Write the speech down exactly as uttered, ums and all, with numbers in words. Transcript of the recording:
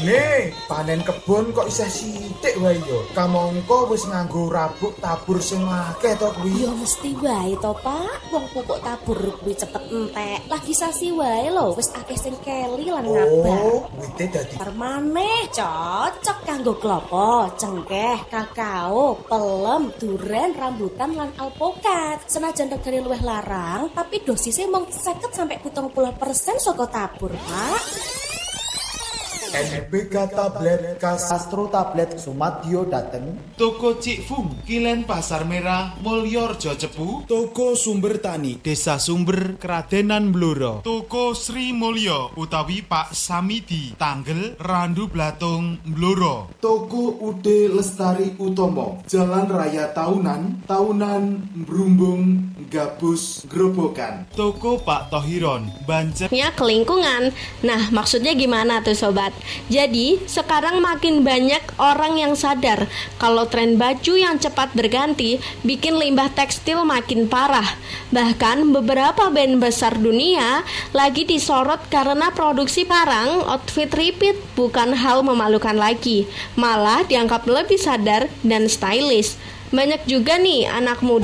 Bune, panen kebon kok isih sithik wae yo. Kamangka wis nganggo rabuk tabur sing akeh to kuwi. Ya mesti wae to, Pak. Wong pupuk tabur kuwi cepet entek. Lagi sasi wae lho, wis akeh sing keli lan ngabar. Oh, wite dadi Permaneh cocok kanggo klopo, cengkeh, kakao, pelem, duren, rambutan lan alpukat. Senajan regane luwih larang, tapi dosisnya mung seket sampai pitung puluh persen saka tabur, Pak. N B K tablet kas Astro tablet Sumadyo dateng. Toko Cik Fung, Kilen Pasar Merah, Mulyorjo Cepu. Toko Sumber Tani, Desa Sumber, Kradenan Blora. Toko Sri Mulyo utawi Pak Samidi, Tanggel, Randu Blatung, Blora. Toko Ude Lestari Utomo, Jalan Raya Tahunan, Tahunan Brumbung, Gabus, Grobogan. Toko Pak Tohiron, Banjar. Ya ke lingkungan. Nah, maksudnya gimana tuh sobat? Jadi, sekarang makin banyak orang yang sadar kalau tren baju yang cepat berganti bikin limbah tekstil makin parah. Bahkan beberapa band besar dunia lagi disorot karena produksi barang outfit repeat bukan hal memalukan lagi, malah dianggap lebih sadar dan stylish. Banyak juga nih anak muda